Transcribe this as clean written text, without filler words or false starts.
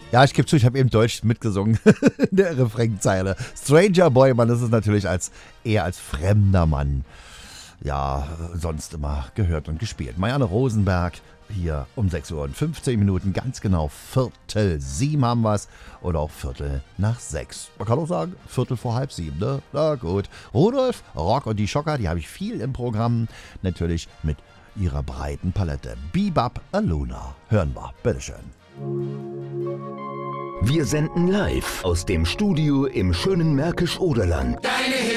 Ja, ich gebe zu, ich habe eben Deutsch mitgesungen in der Refrainzeile. Stranger Boy, man ist es natürlich eher als fremder Mann. Ja, sonst immer gehört und gespielt. Marianne Rosenberg hier um 6 Uhr und 15 Minuten, ganz genau 6:45 haben wir es oder auch 5:45. Man kann auch sagen 6:45, ne? Na gut. Rudolf, Rock und die Schocker, die habe ich viel im Programm, natürlich mit ihrer breiten Palette. Bebop Aluna, hören wir, bitteschön. Wir senden live aus dem Studio im schönen Märkisch-Oderland. Deine